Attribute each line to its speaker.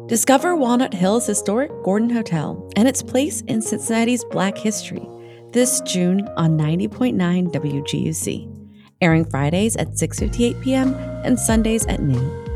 Speaker 1: Discover Walnut Hill's historic Gordon Hotel and its place in Cincinnati's Black history this June on 90.9 WGUC, airing Fridays at 6:58 p.m. and Sundays at noon.